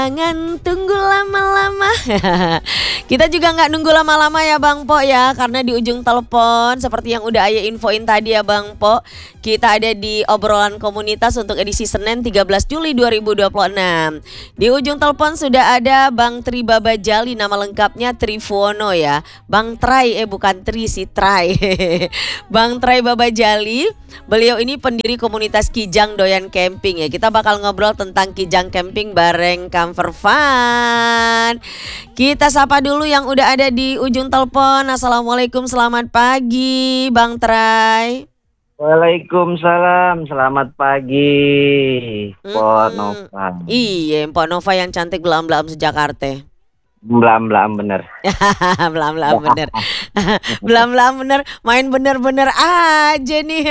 Jangan tunggu lama-lama. Kita juga nggak nunggu lama-lama ya Bang Po ya, karena di ujung telepon seperti yang udah Ayah infoin tadi ya Bang Po, kita ada di obrolan komunitas untuk edisi Senin 13 Juli 2026. Di ujung telepon sudah ada Bang Tri Babajali, nama lengkapnya Trifuono ya. Bang Trai, bukan Tri sih, Trai. Bang Trai Babajali, beliau ini pendiri komunitas Kijang Doyan Camping ya. Kita bakal ngobrol tentang Kijang Camping bareng Comfort Fun. Kita sapa dulu yang udah ada di ujung telepon. Assalamualaikum, selamat pagi Bang Trai. Waalaikumsalam, selamat pagi, Pok Nova. Iya, Pok Nova yang cantik belam-belam sejakarta. Belam-belam bener. Belam-belam bener. Belam-belam bener, main bener-bener aja nih.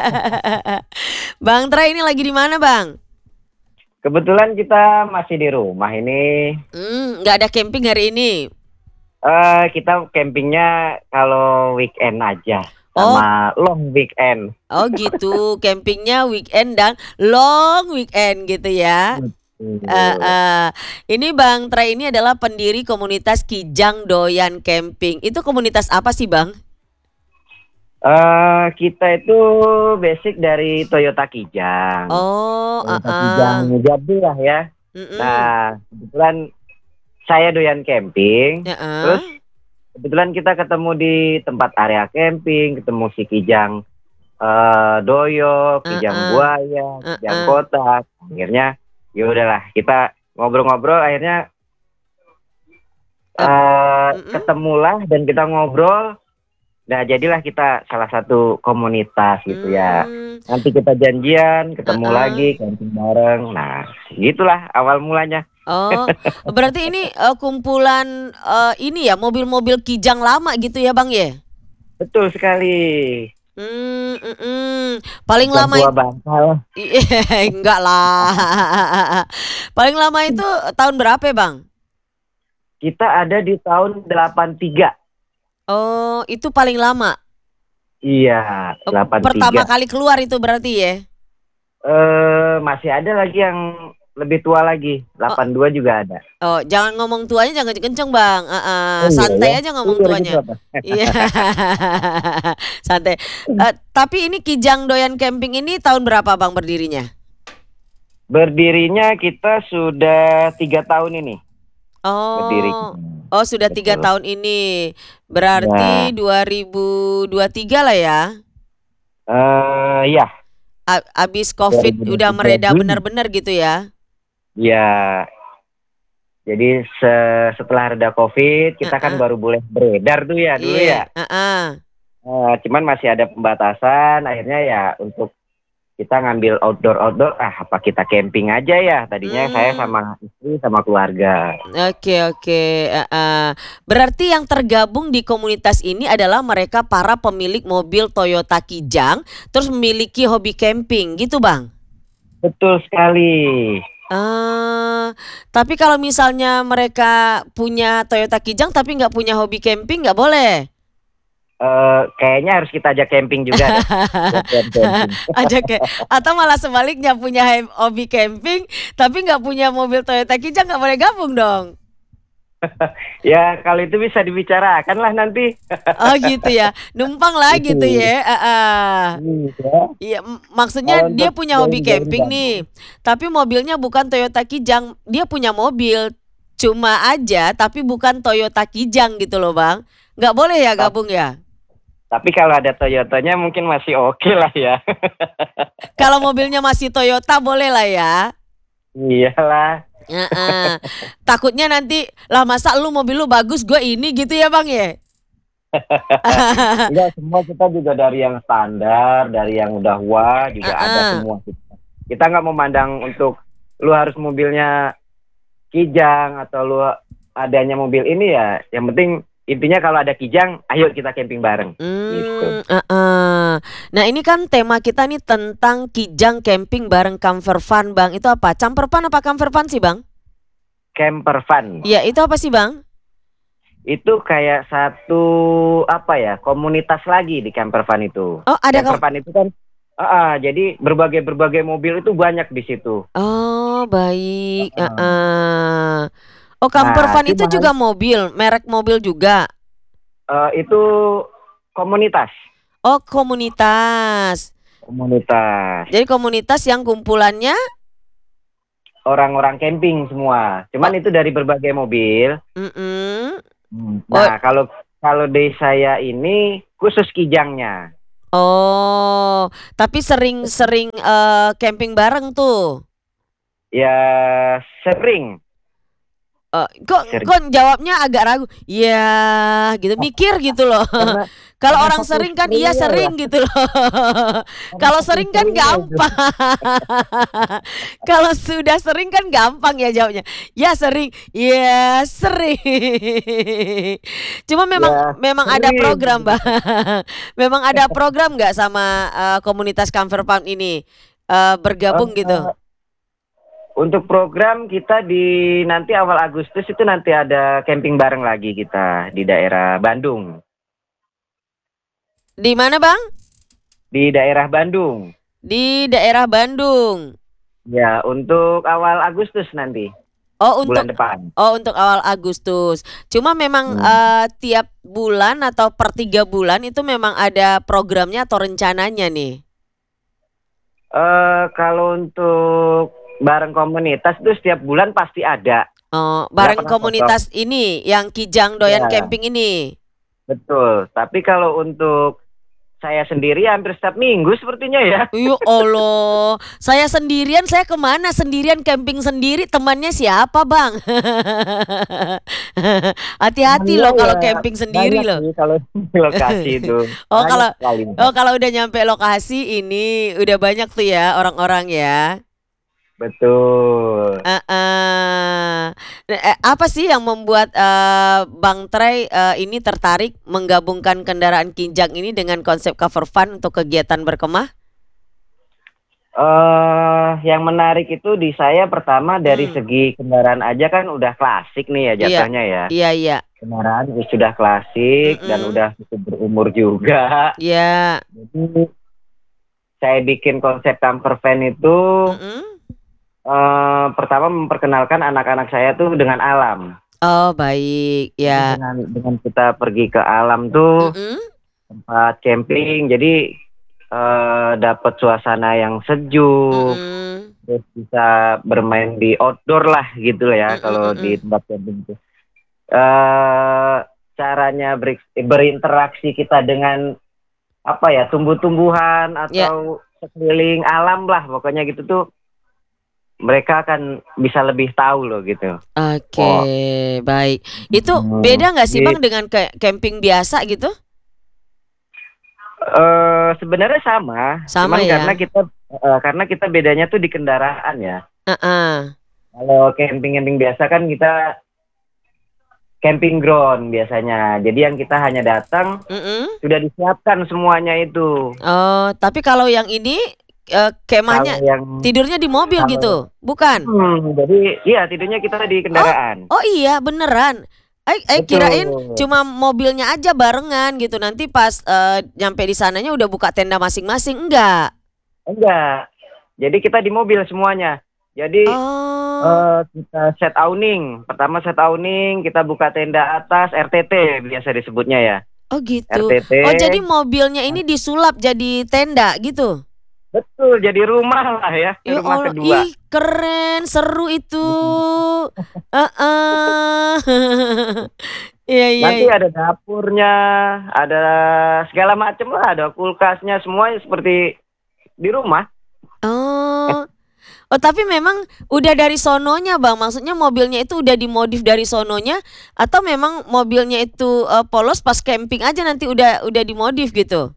Bang Trai ini lagi di mana Bang? Kebetulan kita masih di rumah ini. Nggak ada camping hari ini? Kita campingnya kalau weekend aja. Sama long weekend. Oh gitu, campingnya weekend dan long weekend gitu ya. Ini Bang Trai ini adalah pendiri komunitas Kijang Doyan Camping. Itu komunitas apa sih Bang? Kita itu basic dari Toyota Kijang. Toyota Kijang jadi lah ya. Nah, kebetulan saya doyan camping. Terus kebetulan kita ketemu di tempat area camping, ketemu si Kijang Doyo, Kijang Buaya, Kijang Kotak. Akhirnya ya udahlah, kita ngobrol-ngobrol akhirnya ketemulah dan kita ngobrol. Nah, jadilah kita salah satu komunitas gitu ya. Nanti kita janjian, ketemu lagi, camping bareng. Nah, gitulah awal mulanya. Berarti ini kumpulan ini ya, mobil-mobil Kijang lama gitu ya Bang ya? Betul sekali. Paling lama itu enggak lah. Paling lama itu tahun berapa ya Bang? Kita ada di tahun 83. Oh, itu paling lama? Iya, 83. Pertama kali keluar itu berarti ya? Masih ada lagi yang lebih tua lagi, 82 juga ada. Oh, jangan ngomong tuanya, jangan kenceng Bang. Santai aja ngomong tuanya. Iya. Santai. Tapi ini Kijang Doyan Camping ini tahun berapa Bang berdirinya? Berdirinya kita sudah 3 tahun ini. Berdiri. Oh, sudah 3 tahun ini. Berarti 2023 lah ya? Ya. Abis COVID udah mereda benar-benar gitu ya? Ya. Jadi setelah reda COVID kita kan baru boleh beredar tuh ya dulu ya. Cuman masih ada pembatasan. Akhirnya ya untuk kita ngambil outdoor, apa kita camping aja ya. Tadinya saya sama istri sama keluarga. Oke. Berarti yang tergabung di komunitas ini adalah mereka para pemilik mobil Toyota Kijang, terus memiliki hobi camping gitu Bang? Betul sekali. Tapi kalau misalnya mereka punya Toyota Kijang tapi nggak punya hobi camping, nggak boleh? Kayaknya harus kita ajak camping juga deh. Atau malah sebaliknya, punya hobi camping tapi nggak punya mobil Toyota Kijang, nggak boleh gabung dong? Ya kalau itu bisa dibicarakan lah nanti. Oh gitu ya, numpang lah gitu ya. Iya, maksudnya dia punya hobi camping nih, tapi mobilnya bukan Toyota Kijang. Dia punya mobil cuma aja tapi bukan Toyota Kijang gitu loh Bang. Nggak boleh ya gabung ya? Tapi kalau ada Toyotanya mungkin masih oke lah ya. Kalau mobilnya masih Toyota boleh lah ya. Iyalah. Takutnya nanti lah, masa lu mobil lu bagus, gue ini gitu ya Bang ya. Enggak, semua kita juga dari yang standar, dari yang udah wah juga ada semua. Kita nggak memandang untuk lu harus mobilnya Kijang atau lu adanya mobil ini ya. Yang penting intinya kalau ada Kijang, ayo kita camping bareng. Gitu. Nah ini kan tema kita nih tentang Kijang Camping bareng Comfort Fun Bang. Itu apa? Camper Fun apa Comfort Fun sih Bang? Camper Fun. Iya, itu apa sih Bang? Itu kayak satu komunitas lagi di Camper Fun itu. Oh, ada Camper Fun itu kan Jadi berbagai mobil itu banyak di situ. Oh, baik. Oh, camper van itu juga mobil, merek mobil juga. Itu komunitas. Oh, komunitas. Jadi komunitas yang kumpulannya orang-orang camping semua. Cuman itu dari berbagai mobil. Nah, kalau di saya ini khusus Kijangnya. Oh, tapi sering camping bareng tuh? Ya, sering. Kok jawabnya agak ragu? Ya, gitu, mikir gitu loh. Kalau orang sering kan iya sering gitu loh. Kalau sering kan gampang. Kalau sudah sering kan gampang ya jawabnya. Ya sering, ya sering. Cuma memang ada program, Bang. Memang ada program nggak sama komunitas camper van ini bergabung gitu? Untuk program kita di nanti awal Agustus itu nanti ada camping bareng lagi kita di daerah Bandung. Di mana, Bang? Di daerah Bandung. Di daerah Bandung. Ya, untuk awal Agustus nanti. Bulan depan. Oh, untuk awal Agustus. Cuma memang tiap bulan atau per 3 bulan itu memang ada programnya atau rencananya nih? Kalau untuk bareng komunitas itu setiap bulan pasti ada. Oh, bareng komunitas ini yang Kijang Doyan Camping ini. Betul. Tapi kalau untuk saya sendiri hampir setiap minggu sepertinya ya. Ya Allah, saya sendirian, saya kemana sendirian camping sendiri, temannya siapa, Bang? Hati-hati loh kalau camping sendiri loh. Kalau lokasi itu. Kalau udah nyampe lokasi ini udah banyak tuh ya orang-orang ya. Betul. Apa sih yang membuat Bang Trey ini tertarik menggabungkan kendaraan Kijang ini dengan konsep cover van untuk kegiatan berkemah? Yang menarik itu di saya pertama dari segi kendaraan aja kan udah klasik nih ya jatuhnya ya. Iya. Kendaraan sudah klasik dan udah cukup berumur juga. Iya. Jadi saya bikin konsep camper van itu. Pertama memperkenalkan anak-anak saya tuh dengan alam. Oh baik ya. Dengan kita pergi ke alam tuh tempat camping, jadi dapat suasana yang sejuk, terus bisa bermain di outdoor lah gitu ya kalau di tempat camping itu. Caranya berinteraksi kita dengan apa ya tumbuh-tumbuhan atau sekeliling alam lah pokoknya gitu tuh. Mereka akan bisa lebih tahu loh gitu. Oke, baik. Itu beda nggak sih Bang dengan camping biasa gitu? Sebenarnya sama. Sama ya. Karena kita bedanya tuh di kendaraan ya. Kalau camping biasa kan kita camping ground biasanya. Jadi yang kita hanya datang sudah disiapkan semuanya itu. Oh, tapi kalau yang ini kemahnya tidurnya di mobil gitu, bukan? Jadi iya tidurnya kita di kendaraan. Oh iya beneran. Kirain cuma mobilnya aja barengan gitu. Nanti pas nyampe di sananya udah buka tenda masing-masing, enggak? Enggak. Jadi kita di mobil semuanya. Jadi kita set awning. Pertama set awning, kita buka tenda atas RTT biasa disebutnya ya. Oh gitu. RTT. Oh jadi mobilnya ini disulap jadi tenda gitu. Betul, jadi rumah lah ya, rumah kedua. Ih, keren, seru itu. Nanti ada dapurnya, ada segala macam lah, ada kulkasnya, semuanya seperti di rumah. Oh, tapi memang udah dari sononya Bang, maksudnya mobilnya itu udah dimodif dari sononya, atau memang mobilnya itu polos pas camping aja nanti udah dimodif gitu?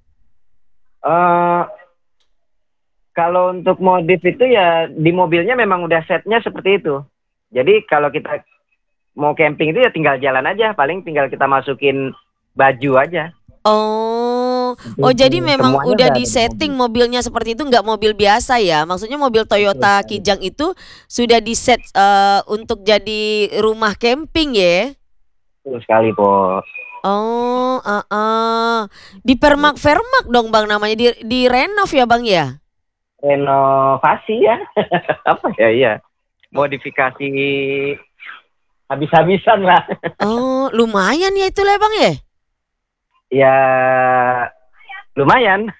Kalau untuk modif itu ya di mobilnya memang udah setnya seperti itu. Jadi kalau kita mau camping itu ya tinggal jalan aja, paling tinggal kita masukin baju aja. Oh, jadi memang udah disetting mobilnya seperti itu, nggak mobil biasa ya? Maksudnya mobil Toyota Kijang itu sudah diset untuk jadi rumah camping ya? Betul sekali, Po. Oh, di Permak dong Bang namanya, di renov ya Bang ya? Renovasi ya. Apa ya, iya. Modifikasi habis-habisan lah. Oh, lumayan ya itu lah Bang ya? Ya lumayan.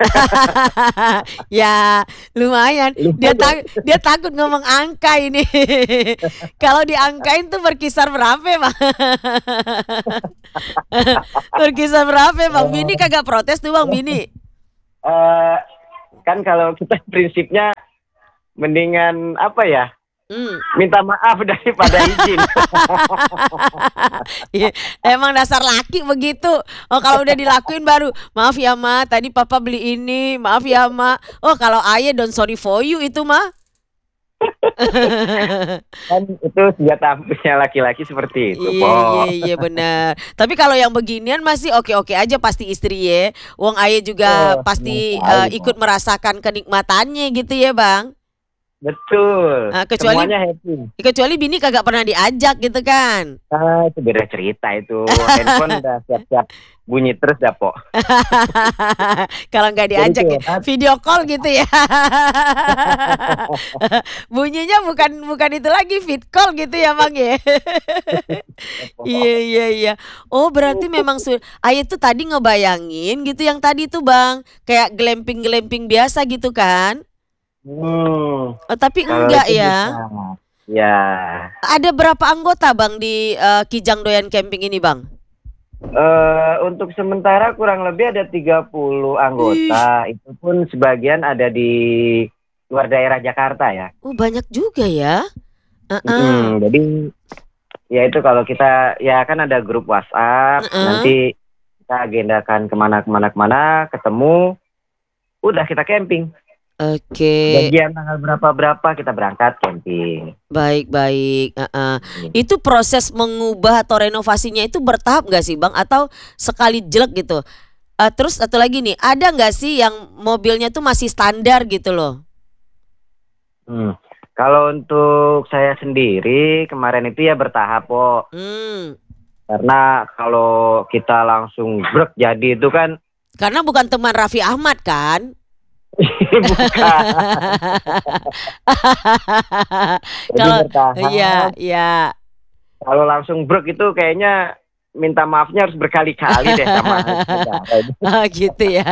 Ya, lumayan. Dia takut ngomong angka ini. Kalau diangkain tuh berkisar berapa, Bang? Berkisar berapa, Bang? Bini kagak protes tuh, Bang, Bini. Kan kalau kita prinsipnya mendingan apa ya? Minta maaf daripada izin. Emang dasar laki begitu. Oh, kalau udah dilakuin baru maaf ya Ma, tadi papa beli ini, maaf ya Ma. Oh, kalau ayah don't sorry for you itu mah. Kan itu senjata ampuhnya laki-laki seperti itu. Iya benar. Tapi kalau yang beginian masih oke-oke aja pasti istri ya. Wong ayah juga pasti ikut merasakan kenikmatannya gitu ya Bang. Betul. Kecuali semuanya happy. Kecuali bini kagak pernah diajak gitu kan. Itu beda cerita itu. Handphone udah siap-siap bunyi terus dah, Pok. Kalau nggak diajak ya, video call gitu ya. Bunyinya bukan itu lagi, feed call gitu ya Bang ya. Iya. Oh, berarti memang ayah tuh tadi ngebayangin gitu yang tadi tuh Bang, kayak glamping biasa gitu kan. Tapi enggak ya. Ya. Ada berapa anggota Bang di Kijang Doyan Camping ini Bang? Untuk sementara kurang lebih ada 30 anggota. Itu pun sebagian ada di luar daerah Jakarta ya. Oh, banyak juga ya. Jadi ya itu kalau kita ya kan ada grup WhatsApp. Nanti kita agendakan kemana ketemu. Udah kita camping. Oke. Bagian tanggal berapa kita berangkat camping. Baik. Itu proses mengubah atau renovasinya itu bertahap nggak sih Bang? Atau sekali jelek gitu? Terus satu lagi nih, ada nggak sih yang mobilnya tuh masih standar gitu loh? Kalau untuk saya sendiri kemarin itu ya bertahap kok. Karena kalau kita langsung brek jadi itu kan. Karena bukan teman Raffi Ahmad kan? Bukan. Kalau iya. Kalau langsung brek itu kayaknya minta maafnya harus berkali-kali deh sama gitu ya.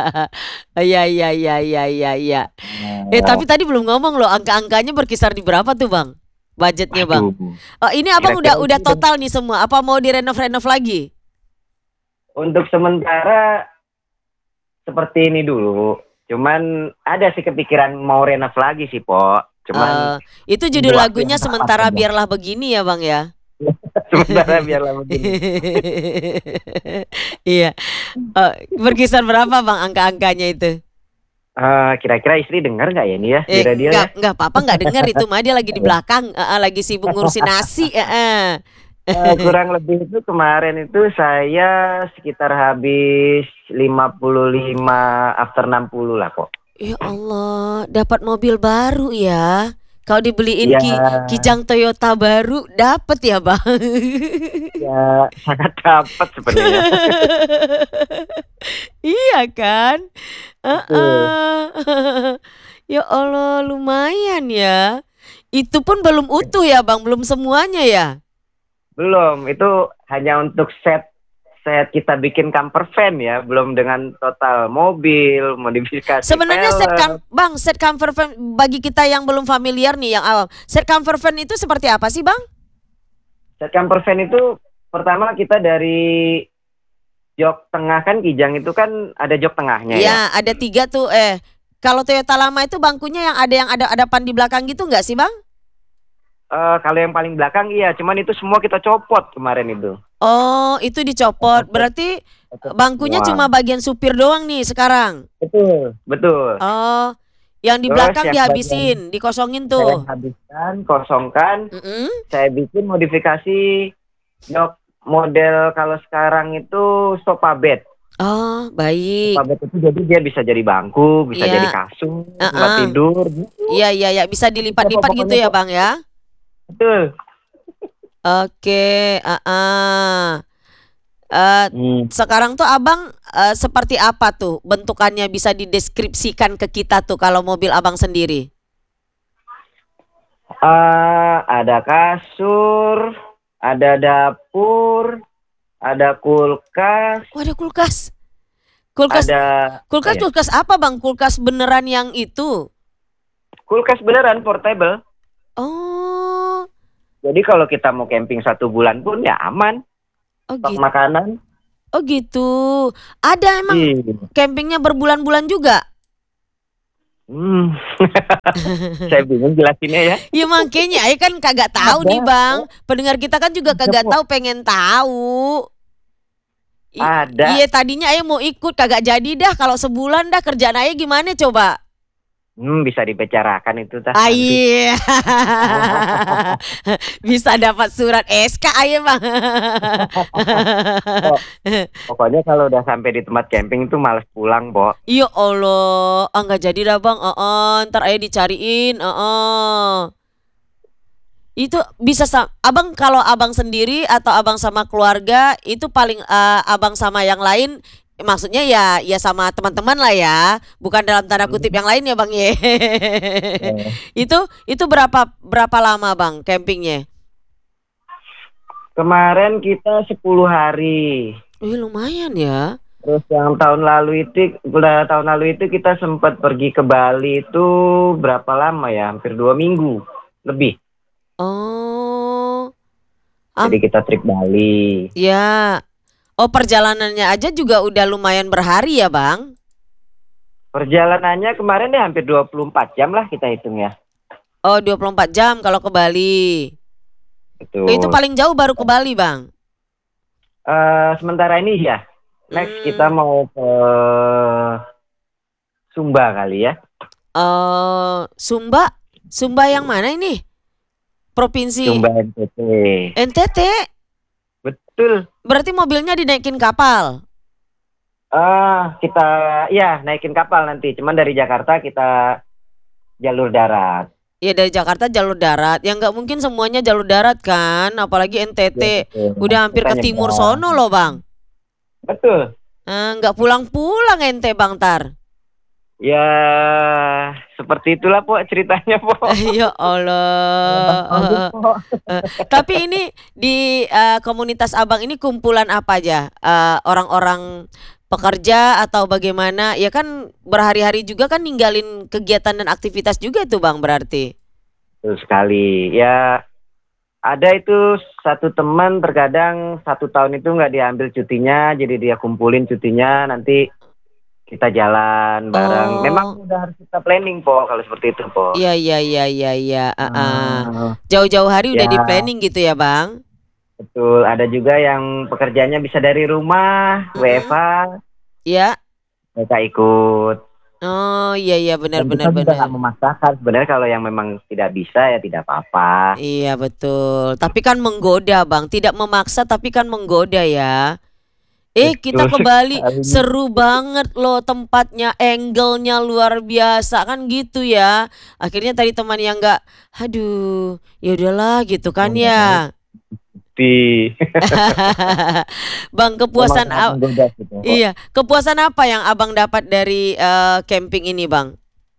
Iya. Tapi tadi belum ngomong loh, angka-angkanya berkisar di berapa tuh Bang? Budgetnya Bang? Ini Abang udah total nih semua. Apa mau direnov lagi? Untuk sementara seperti ini dulu. Cuman ada sih kepikiran mau renov lagi sih, Pok. Cuman itu judul lagunya Sementara Biarlah Begini ya, Bang ya. Sementara biarlah begini. Iya. Berkisar berapa Bang angka-angkanya itu? Kira-kira istri dengar nggak ya ini ya? Enggak apa-apa, nggak dengar itu mah, dia lagi di belakang, lagi sibuk ngurusin nasi. Kurang lebih itu kemarin itu saya sekitar habis 55 after 60 lah kok. Ya Allah, dapat mobil baru ya. Kalau dibeliin Kijang Toyota baru dapat ya Bang? Ya sangat dapat sebenarnya. Iya kan? Ya Allah, lumayan ya. Itu pun belum utuh ya Bang, belum semuanya ya? Belum, itu hanya untuk set kita bikin camper van ya, belum dengan total mobil, modifikasi. Sebenarnya set camper van bagi kita yang belum familiar nih, yang awam. Set camper van itu seperti apa sih, Bang? Set camper van itu pertama kita dari jok tengah, kan Kijang itu kan ada jok tengahnya ya. Ya, ada 3 tuh. Kalau Toyota lama itu bangkunya yang ada hadapan di belakang gitu nggak sih, Bang? Kalau yang paling belakang iya, cuman itu semua kita copot kemarin itu. Oh, itu dicopot. Berarti bangkunya cuma bagian supir doang nih sekarang. Betul. Oh, yang di belakang dihabisin, dikosongin tuh. Saya habiskan, kosongkan. Saya bikin modifikasi jok model kalau sekarang itu sofa bed. Oh, baik. Sofa bed itu jadi dia bisa jadi bangku, bisa jadi kasur, tempat tidur. Gitu. Iya, bisa dilipat-lipat gitu ya, Bang ya. Betul. Oke, Sekarang tuh abang seperti apa tuh bentukannya, bisa dideskripsikan ke kita tuh kalau mobil abang sendiri? Ada kasur, ada dapur, ada kulkas. Oh, ada kulkas. Kulkas kulkas apa bang? Kulkas beneran yang itu? Kulkas beneran portable. Oh. Jadi kalau kita mau camping 1 bulan pun ya aman. Stok gitu. Makanan. Oh gitu. Ada emang campingnya berbulan-bulan juga? Saya bingung jelasinnya ya. Ya makanya, Ayah kan kagak tahu nih bang. Pendengar kita kan juga kagak tahu, pengen tahu. Ada. Iya, tadinya Ayah mau ikut, kagak jadi dah. Kalau sebulan dah, kerjaan Ayah gimana coba? Bisa dibicarakan itu tah. Iya. Bisa dapat surat SK Ayah bang. Pokoknya kalau udah sampai di tempat camping itu males pulang, Bo. Ya Allah, nggak jadi dah bang. Ntar Ayah dicariin. Itu bisa abang, kalau abang sendiri atau abang sama keluarga itu paling abang sama yang lain, maksudnya ya sama teman-teman lah ya, bukan dalam tanda kutip yang lain ya bang ya. Itu berapa lama bang campingnya? Kemarin kita 10 hari. Lumayan ya. Terus yang tahun lalu itu kita sempat pergi ke Bali itu berapa lama ya? Hampir 2 minggu lebih. Oh. Jadi kita trip Bali. Ya. Oh, perjalanannya aja juga udah lumayan berhari ya bang? Perjalanannya kemarin ya hampir 24 jam lah kita hitung ya. Oh, 24 jam kalau ke Bali. Betul. Itu paling jauh baru ke Bali bang? Sementara ini ya. Next kita mau ke Sumba kali ya. Sumba yang mana ini? Provinsi? Sumba NTT. NTT? Betul. Berarti mobilnya dinaikin kapal? Kita naikin kapal nanti. Cuman dari Jakarta kita jalur darat. Iya, dari Jakarta jalur darat. Ya nggak mungkin semuanya jalur darat kan. Apalagi NTT. Ya, udah hampir ke timur sono loh bang. Betul. Nggak pulang-pulang ente bang Tar. Ya seperti itulah Po ceritanya Po. Ya Allah. Tapi ini di komunitas abang ini kumpulan apa aja? Orang-orang pekerja atau bagaimana? Ya kan berhari-hari juga kan ninggalin kegiatan dan aktivitas juga tuh bang berarti. Betul sekali. Ya ada itu satu teman terkadang 1 tahun itu nggak diambil cutinya, jadi dia kumpulin cutinya, nanti kita jalan bareng. Memang udah harus kita planning Po kalau seperti itu Po. Iya. Jauh-jauh hari udah di planning gitu ya bang. Betul. Ada juga yang pekerjaannya bisa dari rumah, WFH. Iya. Mereka ikut. Oh iya benar. Kita nggak memaksakan sebenarnya, kalau yang memang tidak bisa ya tidak apa-apa. Iya betul. Tapi kan menggoda bang, tidak memaksa tapi kan menggoda ya. Kita ke Bali seru banget loh tempatnya, angle-nya luar biasa kan gitu ya. Akhirnya tadi teman yang nggak, aduh ya udahlah gitu kan ya. Bang, kepuasan iya, kepuasan apa yang abang dapat dari camping ini bang?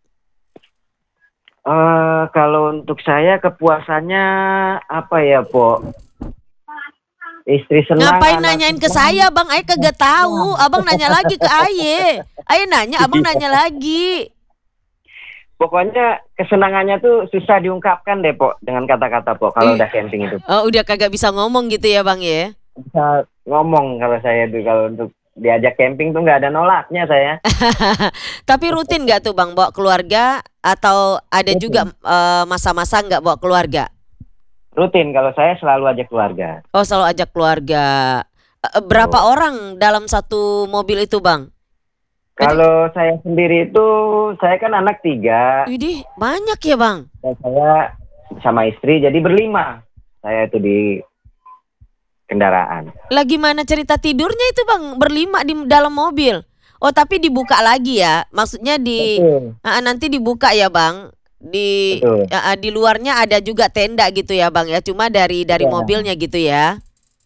Kalau untuk saya kepuasannya apa ya Po? Istri senang. Ngapain nanyain ke saya bang? Ayah kagak tahu. Abang nanya lagi ke Ayah. Ayah nanya, abang nanya lagi. Pokoknya kesenangannya tuh susah diungkapkan deh Po, dengan kata-kata Po kalau udah camping itu. Oh udah kagak bisa ngomong gitu ya bang ya? Bisa ngomong kalau saya tuh, kalau untuk diajak camping tuh nggak ada nolaknya saya. Tapi rutin nggak tuh bang bawa keluarga, atau ada juga masa-masa nggak bawa keluarga? Rutin, kalau saya selalu ajak keluarga. Oh selalu ajak keluarga. Berapa orang dalam satu mobil itu bang? Kalau saya sendiri itu, saya kan anak 3. Widih, banyak ya bang? Dan saya sama istri jadi berlima. Saya itu di kendaraan. Lah gimana cerita tidurnya itu bang, berlima di dalam mobil? Oh tapi dibuka lagi ya? Maksudnya nanti dibuka ya bang? Di luarnya ada juga tenda gitu ya bang ya, cuma dari mobilnya gitu ya.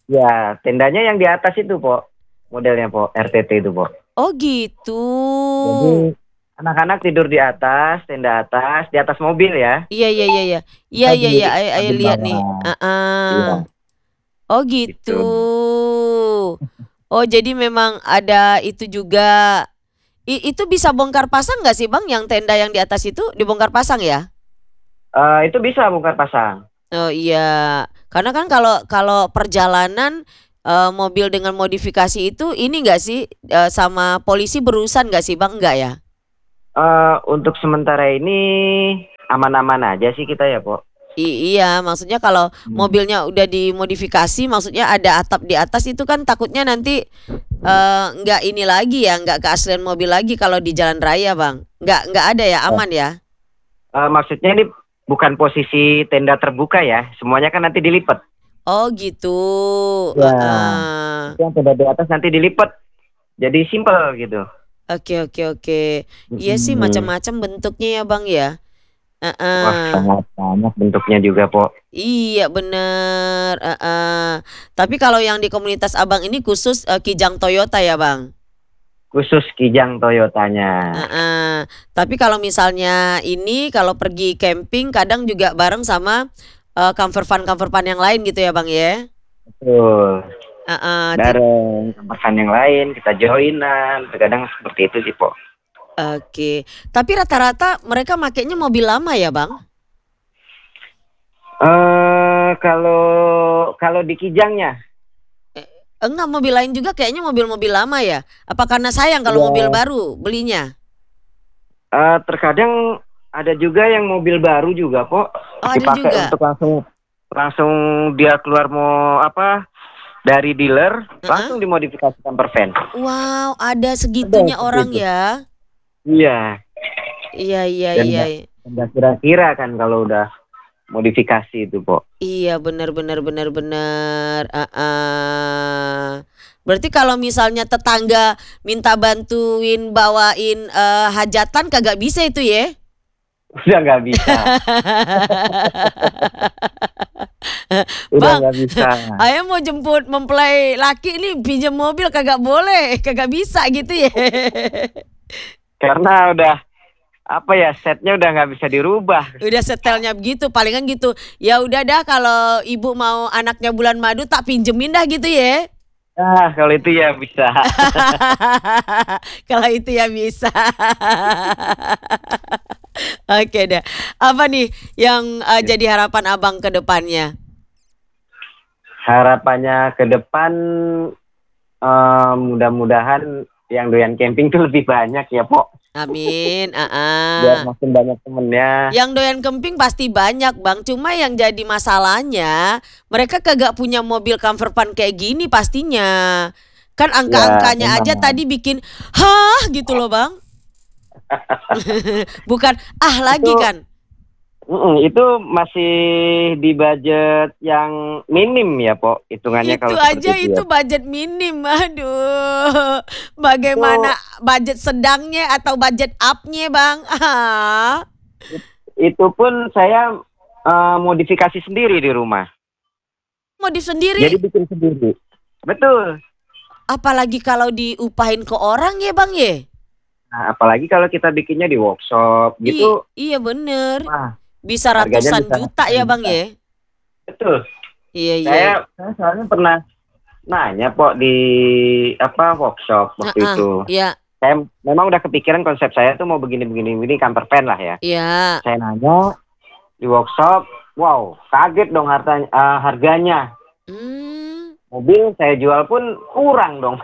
Ya, tendanya yang di atas itu, Po. Modelnya, Po, RTT itu, Po. Oh gitu. Jadi anak-anak tidur di atas, tenda atas, di atas mobil ya. Iya iya iya iya. Iya Kita iya di iya, ayo kabin lihat nih. bawah. Iya, Oh gitu. gitu. Oh jadi memang ada itu juga. Itu bisa bongkar pasang nggak sih Bang? Yang tenda yang di atas itu dibongkar pasang ya? Itu bisa bongkar pasang. Oh iya. Karena kan kalau kalau perjalanan mobil dengan modifikasi itu ini nggak sih sama polisi berurusan nggak sih Bang? Nggak ya? Untuk sementara ini aman-aman aja sih kita ya, Po. Iya, maksudnya kalau mobilnya udah dimodifikasi, maksudnya ada atap di atas itu kan takutnya nanti nggak ini lagi ya, nggak keaslian mobil lagi kalau di jalan raya, Bang. Nggak ada ya, aman ya? Maksudnya ini bukan posisi tenda terbuka ya, semuanya kan nanti dilipat. Oh gitu. Ya, yang tenda di atas nanti dilipat, jadi simple gitu. Oke oke oke. Iya sih macam-macam bentuknya ya, Bang ya. Wah, sangat banyak bentuknya juga, Po. Iya bener. Tapi kalau yang di komunitas Abang ini khusus Kijang Toyota ya, Bang? Khusus Kijang Toyotanya. Tapi kalau misalnya ini kalau pergi camping kadang juga bareng sama camper van yang lain gitu ya Bang ya? Betul. Uh, Bareng camper van yang lain kita joinan, terkadang seperti itu sih, Po. Oke. Tapi rata-rata mereka makainya mobil lama ya Bang? Kalau di Kijangnya. Enggak, mobil lain juga kayaknya mobil-mobil lama ya? Apa karena sayang kalau mobil baru belinya? Terkadang ada juga yang mobil baru juga, Po. Oh, ada dipakai juga. Untuk langsung dia keluar mau dari dealer, langsung dimodifikasi camper van. Wow, ada segitunya orang ya? Iya. Iya. Nggak kira-kira kan kalau udah modifikasi itu, Po. Iya benar. Berarti kalau misalnya tetangga minta bantuin bawain hajatan kagak bisa itu ya? Udah nggak bisa. Udah nggak bisa. Ayah mau jemput mempelai laki ini pinjam mobil kagak boleh, kagak bisa gitu ya? Karena udah setnya udah nggak bisa dirubah. Udah setelnya begitu, palingan gitu. Ya udah dah kalau ibu mau anaknya bulan madu tak pinjemin dah gitu ya. Kalau itu ya bisa. Kalau itu ya bisa. Oke deh. Apa nih yang jadi harapan Abang ke depannya? Harapannya ke depan mudah-mudahan yang doyan camping tuh lebih banyak ya, Po. Amin. Biar makin banyak temennya. Yang doyan camping pasti banyak Bang. Cuma yang jadi masalahnya mereka kagak punya mobil camper van kayak gini pastinya. Kan angka-angkanya aja tadi bikin hah gitu loh Bang. Bukan lagi kan. Itu masih di budget yang minim ya, Po, hitungannya itu kalau aja itu itu ya. budget minim, aduh. Bagaimana budget sedangnya atau budget up-nya, Bang? Itu pun saya modifikasi sendiri di rumah. Modif sendiri? Jadi bikin sendiri. Betul. Apalagi kalau diupahin ke orang ya, Bang ya? Nah, apalagi kalau kita bikinnya di workshop gitu. Iya bener. Wah, bisa ratusan juta ya Bang ya? Betul. Iya. Saya soalnya pernah nanya, Po, di workshop waktu itu. Iya. Saya memang udah kepikiran konsep saya tuh mau begini camper van lah ya. Iya. Saya nanya di workshop, wow, kaget dong harganya. Mobil saya jual pun kurang dong.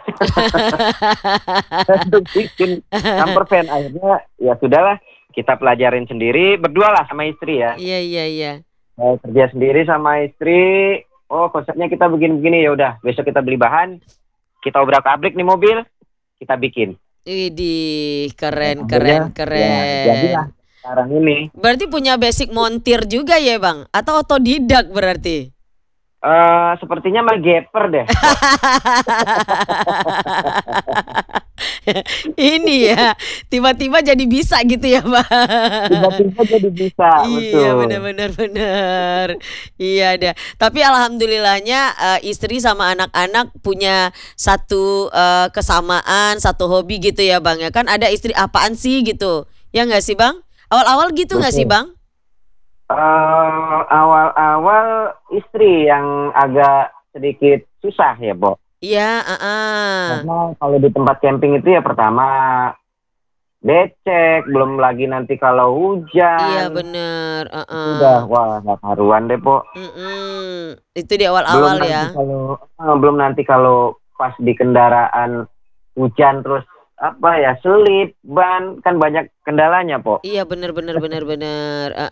Untuk bikin camper van akhirnya ya sudahlah. Kita pelajarin sendiri berdua lah sama istri ya. Iya. Saya kerja sendiri sama istri. Oh, konsepnya kita begini-begini, ya udah. Besok kita beli bahan, kita obrak-abrik nih mobil, kita bikin. Widih, keren. Ya, jadilah sekarang ini. Berarti punya basic montir juga ya Bang? Atau otodidak berarti? Sepertinya mah gaper deh. Ini ya, tiba-tiba jadi bisa gitu ya, Bang. Tiba-tiba jadi bisa, Iya, betul. benar. Iya deh. Tapi alhamdulillahnya istri sama anak-anak punya satu kesamaan, satu hobi gitu ya, Bang ya. Kan ada istri apaan sih gitu. Ya nggak sih, Bang? Awal-awal gitu nggak sih, Betul. Bang? Awal-awal istri yang agak sedikit susah ya, Bo. Iya, Karena kalau di tempat camping itu ya pertama becek, belum lagi nanti kalau Iya hujan, bener, itu udah wah nggak karuan deh, Po. Itu di Belum awal-awal nanti ya? kalau belum nanti kalau pas di kendaraan hujan terus apa ya selip ban kan banyak kendalanya, Po. Iya bener,